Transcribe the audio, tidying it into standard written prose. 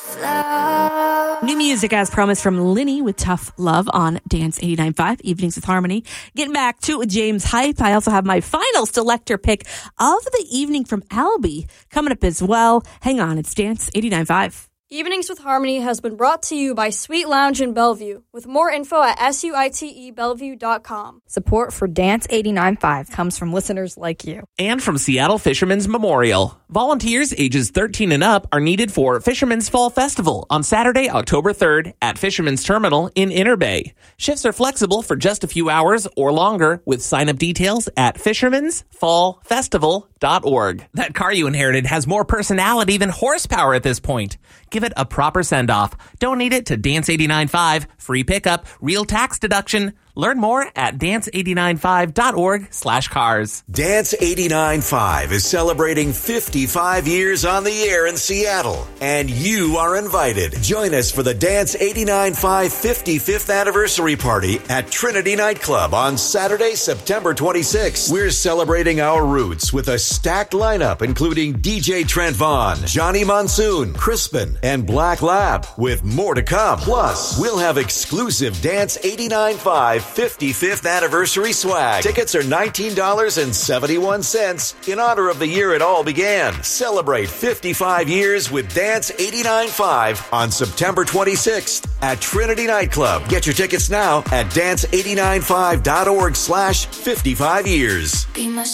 New music as promised from Linny with Tough Love on Dance 89.5 Evenings with Harmony. Getting back to James Hype, I also have my final selector pick of the evening from Albie coming up as well. Hang on, it's Dance 89.5. Evenings with Harmony has been brought to you by Sweet Lounge in Bellevue, with more info at suitebellevue.com. Support for Dance 89.5 comes from listeners like you. And from Seattle Fishermen's Memorial. Volunteers ages 13 and up are needed for Fisherman's Fall Festival on Saturday, October 3rd at Fisherman's Terminal in Inner Bay. Shifts are flexible for just a few hours or longer with sign-up details at fishermansfallfestival.org. That car you inherited has more personality than horsepower at this point. Give it a proper send-off. Donate it to Dance 89.5. Free pickup, real tax deduction. Learn more at dance89.5.org/cars. Dance 89.5 is celebrating 55 years on the air in Seattle, and you are invited. Join us for the Dance 89.5 55th anniversary party at Trinity Nightclub on Saturday, September 26th. We're celebrating our roots with a stacked lineup, including DJ Trent Vaughn, Johnny Monsoon, Crispin, and Black Lab, with more to come. Plus, we'll have exclusive Dance 89.5 55th anniversary swag. Tickets are $19.71 in honor of the year it all began. Celebrate 55 years with Dance 89.5 on September 26th at Trinity Nightclub. Get your tickets now at dance895.org/55 years.